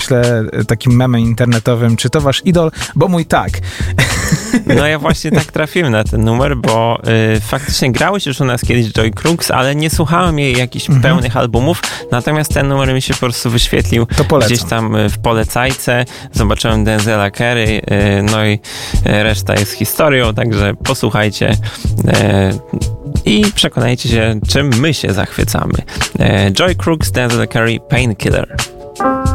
myślę, takim memem internetowym, czy to wasz idol? Bo mój tak. No ja właśnie tak trafiłem na ten numer, bo faktycznie grałeś już u nas kiedyś Joy Crooks, ale nie słuchałem jej jakichś pełnych albumów, natomiast ten numer mi się po prostu wyświetlił gdzieś tam w polecajce, zobaczyłem Denzela Curry, no i reszta jest historią, także posłuchajcie i przekonajcie się, czym my się zachwycamy. Joy Crooks, Denzel Curry, Painkiller.